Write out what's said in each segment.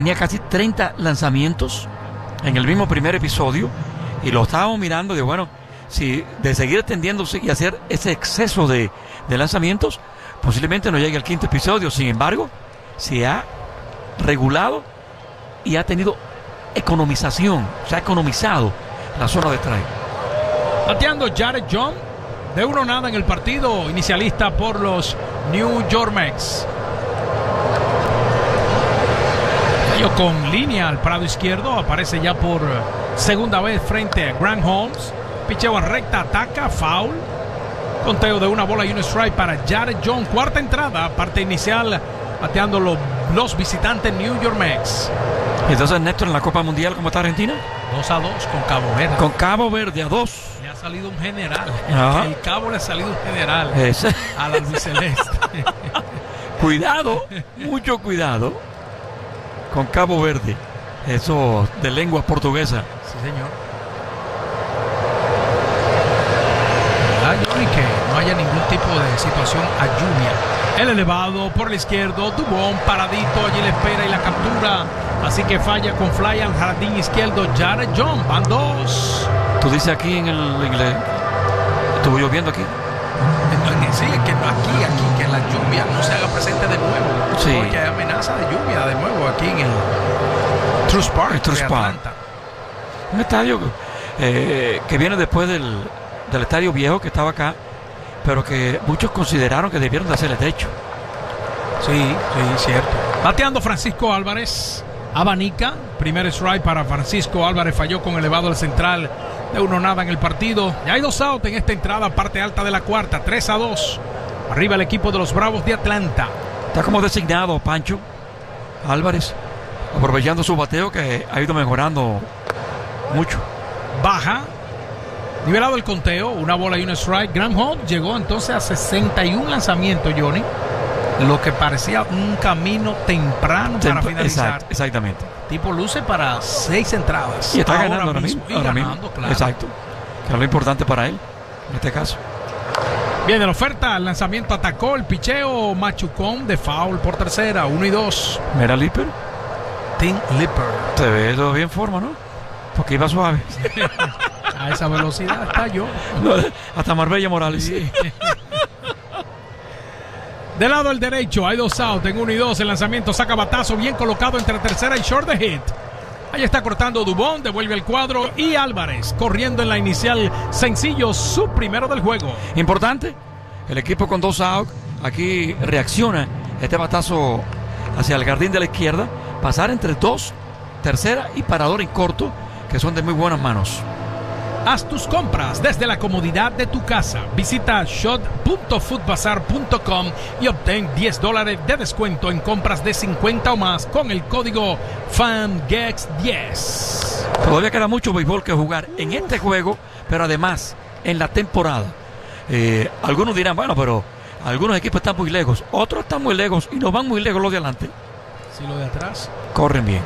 Tenía casi 30 lanzamientos en el mismo primer episodio y lo estábamos mirando de, bueno, si de seguir extendiéndose y hacer ese exceso de lanzamientos, posiblemente no llegue al quinto episodio. Sin embargo, se ha regulado y ha tenido economización, se ha economizado la zona de strike. Bateando Jared John, de 1-0 en el partido, inicialista por los New York Mets. Con línea al prado izquierdo, aparece ya por segunda vez frente a Grant Holmes. Picheo a recta, ataca, foul. Conteo de 1 y 1 strike para Jared John. Cuarta entrada, parte inicial, bateando los visitantes New York Mets. Y entonces, Néstor, en la Copa Mundial, ¿cómo está Argentina? 2-2 con Cabo Verde. Con Cabo Verde, a 2. Le ha salido un general. Ajá. El Cabo le ha salido un general a la albiceleste. Cuidado, mucho cuidado con Cabo Verde, eso de lengua portuguesa. Sí, señor. Y que no haya ningún tipo de situación a lluvia. El elevado por el izquierdo, Dubón paradito, allí le espera y la captura. Así que falla con fly al jardín izquierdo Jared John. Van 2. Tú dices aquí en el estuvo lloviendo aquí. Sí, que aquí, que la lluvia no se haga presente de nuevo. Sí. Porque hay amenaza de lluvia de nuevo aquí en el Truist Park de Atlanta. Un estadio que viene después del estadio viejo que estaba acá, pero que muchos consideraron que debieron de hacerle techo. Sí, cierto. Bateando Francisco Álvarez, abanica, primer strike para Francisco Álvarez, falló con elevado al central, de 1-0 en el partido. Ya hay 2 outs en esta entrada, parte alta de la cuarta, 3-2. Arriba el equipo de los Bravos de Atlanta. Está como designado Pancho Álvarez, aprovechando su bateo que ha ido mejorando mucho. Baja, nivelado el conteo, 1 y 1 strike. Grant Holmes llegó entonces a 61 lanzamientos, Johnny. Lo que parecía un camino temprano para finalizar. Exactamente. Tipo luce para 6 entradas. Y está ganando ahora mismo. Claro. Exacto. Que es lo importante para él, en este caso. Viene la oferta, el lanzamiento atacó, el picheo machucón de foul por tercera, 1-2. Mira Lipper. Tim Lipper. Te ves todavía en forma, ¿no? Porque iba suave. A esa velocidad está yo. No, hasta Marbella Morales. Sí. Del lado del derecho hay 2 outs en 1-2. El lanzamiento saca batazo bien colocado entre tercera y short de hit. Ahí está cortando Dubón, devuelve el cuadro y Álvarez corriendo en la inicial, sencillo, su primero del juego. Importante, el equipo con 2 outs, aquí reacciona este batazo hacia el jardín de la izquierda, pasar entre 2, tercera y parador en corto, que son de muy buenas manos. Haz tus compras desde la comodidad de tu casa. Visita shop.foodbazar.com y obtén $10 de descuento en compras de 50 o más con el código FANGEX10. Todavía queda mucho béisbol que jugar en este juego, pero además en la temporada. Algunos dirán, bueno, pero algunos equipos están muy lejos, otros están muy lejos y no van muy lejos los de adelante. Si los de atrás corren bien.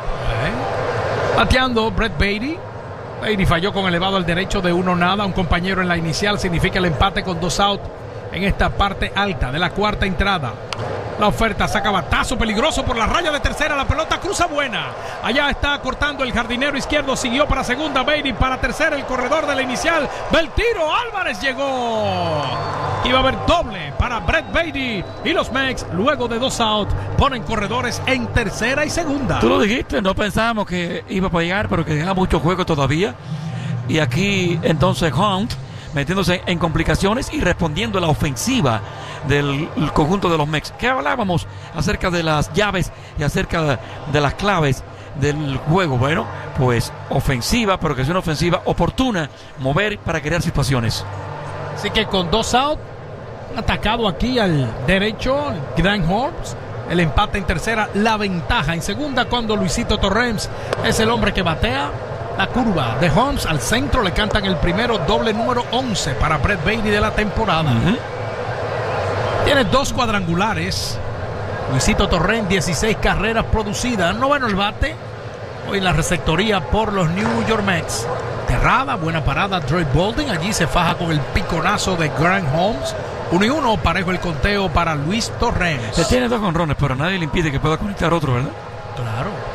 Bateando Brett Baty. Baty falló con elevado al derecho de 1-0. Un compañero en la inicial significa el empate con 2 outs en esta parte alta de la cuarta entrada. La oferta saca batazo peligroso por la raya de tercera. La pelota cruza buena. Allá está cortando el jardinero izquierdo. Siguió para segunda. Baty para tercera. El corredor de la inicial. Va el tiro. Álvarez llegó. Iba a haber doble para Brett Baty. Y los Mets, luego de 2 outs, ponen corredores en tercera y segunda. Tú lo dijiste, no pensábamos que iba a llegar, pero que queda mucho juego todavía. Y aquí entonces Hunt metiéndose en complicaciones y respondiendo a la ofensiva del conjunto de los Mets. ¿Qué hablábamos acerca de las llaves y acerca de las claves del juego? Bueno, pues ofensiva, pero que es una ofensiva oportuna, mover para crear situaciones. Así que con 2 outs, atacado aquí al derecho, Grant Holmes. El empate en tercera, la ventaja en segunda cuando Luisito Torrens es el hombre que batea. La curva de Holmes al centro, le cantan el primero, doble número 11 para Brett Baty de la temporada. Tiene 2 cuadrangulares. Luisito Torrens, 16 carreras producidas. Noveno el bate. Hoy la receptoría por los New York Mets. Terrada, buena parada, Drake Bolding. Allí se faja con el piconazo de Grant Holmes. 1-1, parejo el conteo para Luis Torrens. Se tiene 2 jonrones, pero nadie le impide que pueda conectar otro, ¿verdad? Claro.